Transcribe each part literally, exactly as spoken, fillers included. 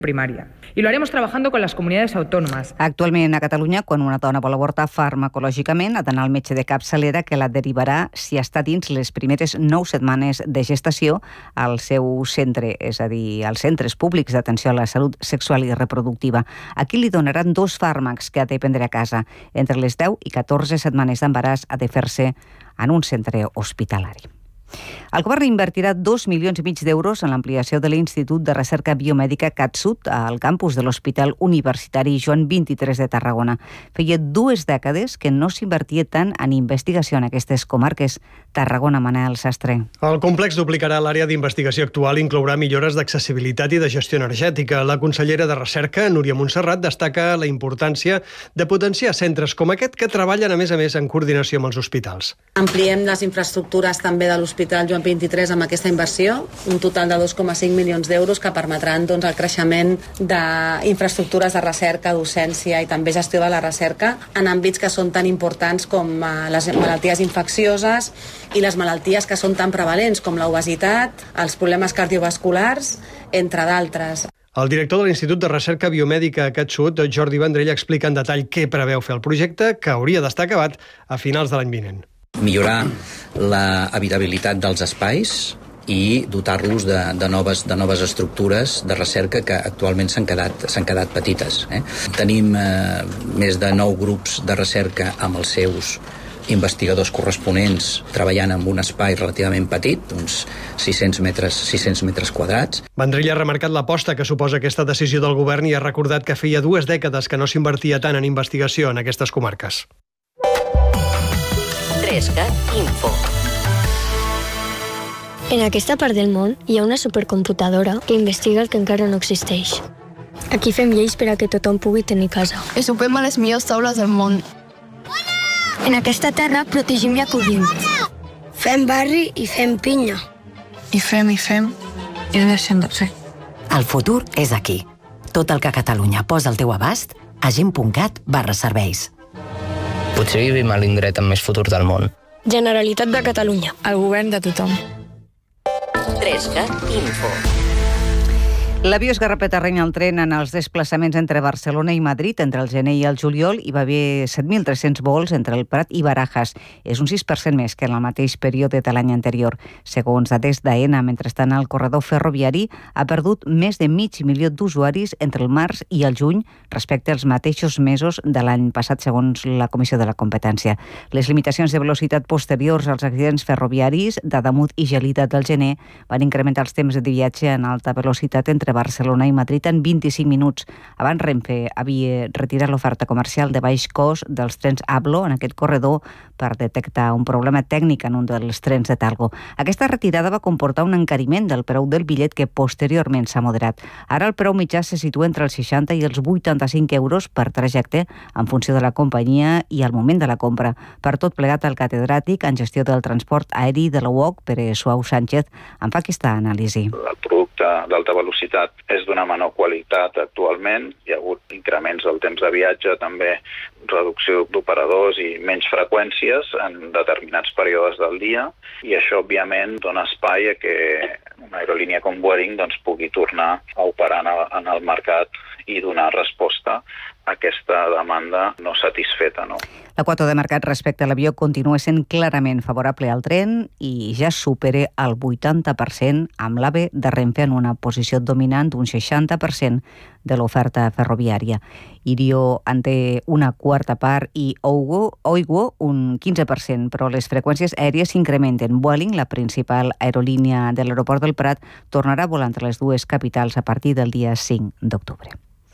primaria. Y lo haremos trabajando con las comunidades autónomas. Actualment a Catalunya, quan una dona vol avortar farmacològicament, ha d'anar al metge de capçalera que la derivarà, si està dins les primeres nou setmanes de gestació, al seu centre, és a dir, als centres públics d'atenció a la salut sexual i reproductiva. Aquí li donaran dos fàrmacs que ha de prendre a casa. Entre les deu i catorze setmanes d'embaràs ha de fer-se en un centre hospitalari. El govern invertirà dos milions i mig d'euros en l'ampliació de l'Institut de Recerca Biomèdica CatSud al campus de l'Hospital Universitari Joan vint-i-tres de Tarragona. Feia dues dècades que no s'invertia tant en investigació en aquestes comarques. Tarragona, Manel Sastre. El complex duplicarà l'àrea d'investigació actual i inclourà millores d'accessibilitat i de gestió energètica. La consellera de Recerca, Núria Montserrat, destaca la importància de potenciar centres com aquest que treballen a més a més en coordinació amb els hospitals. Ampliem les infraestructures també de l'Hospital Joan vint-i-tres amb aquesta inversió, un total de dos coma cinc milions d'euros que permetran doncs, el creixement d'infraestructures de recerca, docència i també gestió de la recerca en àmbits que són tan importants com les malalties infeccioses i les malalties que són tan prevalents com l'obesitat, els problemes cardiovasculars, entre d'altres. El director de l'Institut de Recerca Biomèdica CatSud, Jordi Vendrell, explica en detall què preveu fer el projecte, que hauria d'estar acabat a finals de l'any vinent. Millorar l'habitabilitat dels espais i dotar-los de, de, noves, de noves estructures de recerca que actualment s'han quedat, s'han quedat petites. Eh? Tenim eh, més de nou grups de recerca amb els seus investigadors corresponents treballant en un espai relativament petit, uns sis-cents metres, sis-cents metres quadrats. Vendrell ha remarcat l'aposta que suposa aquesta decisió del govern i ha recordat que feia dues dècades que no s'invertia tant en investigació en aquestes comarques. trescat Info. En aquesta part del món hi ha una supercomputadora que investiga el que encara no existeix. Aquí fem lleis per a que tothom pugui tenir casa. I sopem a les millors taules del món. En aquesta terra protegim i acollim. Fem barri i fem pinya. I fem i fem i no deixem de fer. El futur és aquí. Tot el que Catalunya posa al teu abast a gent punt cat barra serveis. Potser vivim a l'indret amb més futur del món. Generalitat de Catalunya. El govern de tothom. trescat Info. L'avió esgarrapeta renya el tren en els desplaçaments entre Barcelona i Madrid. Entre el gener i el juliol hi va haver set mil tres-cents vols entre el Prat i Barajas. És un sis per cent més que en el mateix període de l'any anterior. Segons dades d'AENA, mentrestant el corredor ferroviari ha perdut més de mig milió d'usuaris entre el març i el juny respecte als mateixos mesos de l'any passat, segons la Comissió de la Competència. Les limitacions de velocitat posteriors als accidents ferroviaris d'Adamut i Gelida del gener van incrementar els temps de viatge en alta velocitat entre Barcelona i Madrid en vint-i-cinc minuts. Abans Renfe havia retirat l'oferta comercial de baix cost dels trens Ablo en aquest corredor per detectar un problema tècnic en un dels trens de Talgo. Aquesta retirada va comportar un encariment del preu del bitllet que posteriorment s'ha moderat. Ara el preu mitjà se situa entre els seixanta i els vuitanta-cinc euros per trajecte en funció de la companyia i al moment de la compra. Per tot plegat, el catedràtic en gestió del transport aeri de la U O C, Pere Suau Sánchez, en fa aquesta anàlisi. El producte d'alta velocitat és d'una menor qualitat actualment. Hi ha hagut increments del temps de viatge, també reducció d'operadors i menys freqüències en determinats períodes del dia, i això, òbviament, dona espai a que una aerolínia com Vueling doncs, pugui tornar a operar en el mercat i donar resposta a aquesta demanda no satisfeta. No? La quota de mercat respecte a l'avió continua sent clarament favorable al tren i ja supera el vuitanta per cent amb l'AVE de Renfe en una posició dominant d'un seixanta per cent de l'oferta ferroviària. Irio en té una quarta part i Ougo, Oigo un quinze per cent, però les freqüències aèries s'incrementen. Vueling, la principal aerolínia de l'aeroport del Prat, tornarà a volar entre les dues capitals a partir del dia cinc d'octubre.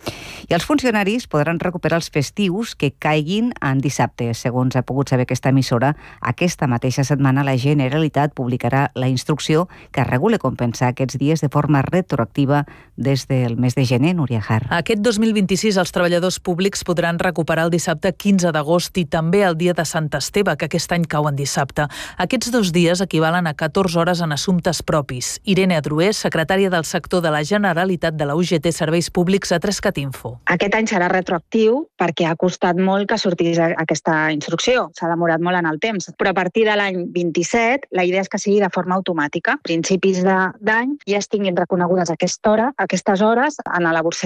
I els funcionaris podran recuperar els festius que caiguin en dissabte. Segons ha pogut saber aquesta emissora, aquesta mateixa setmana la Generalitat publicarà la instrucció que regula compensar aquests dies de forma retroactiva des del mes de gener. Núria Jar. Aquest dos mil vint-i-sis els treballadors públics podran recuperar el dissabte quinze d'agost i també el dia de Sant Esteve, que aquest any cau en dissabte. Aquests dos dies equivalen a catorze hores en assumptes propis. Irene Adroer, secretària del sector de la Generalitat de la U G T Serveis Públics a trescat Info. Aquest any serà retroactiu perquè ha costat molt que sortís aquesta instrucció. S'ha demorat molt en el temps. Però a partir de l'any vint-i-set, la idea és que sigui de forma automàtica. A principis d'any ja es tinguin reconegudes aquesta hora, aquestes hores en la